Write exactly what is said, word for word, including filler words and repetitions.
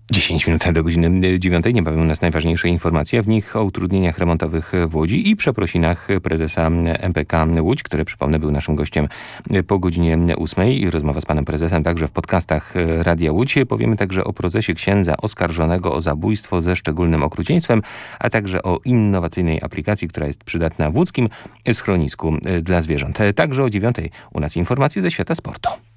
dziesięć minut do godziny dziewiątej. Niebawem u nas najważniejsze informacje. W nich o utrudnieniach remontowych w Łodzi i przeprosinach prezesa M P K Łódź, który, przypomnę, był naszym gościem po godzinie ósmej. Rozmowa z panem prezesem także w podcastach Radia Łódź. Powiemy także o procesie księdza oskarżonego o zabójstwo ze szczególnym okrucieństwem, a także o innowacyjnej aplikacji, która jest przydatna w łódzkim schronisku dla zwierząt. Także o dziewiątej u nas informacje ze świata sportu.